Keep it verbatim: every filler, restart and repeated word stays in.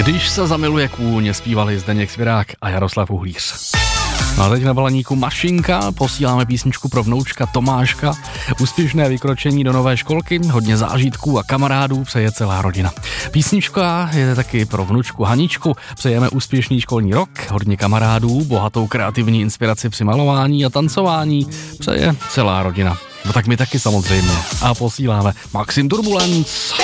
Když se zamiluje kůň, zpívali Zdeněk Svěrák a Jaroslav Uhlíř. No a teď na balaníku Mašinka, posíláme písničku pro vnoučka Tomáška. Úspěšné vykročení do nové školky, hodně zážitků a kamarádů přeje celá rodina. Písnička je taky pro vnučku Haničku, přejeme úspěšný školní rok, hodně kamarádů, bohatou kreativní inspiraci při malování a tancování přeje celá rodina. No tak my taky samozřejmě. A posíláme Maxim Turbulence.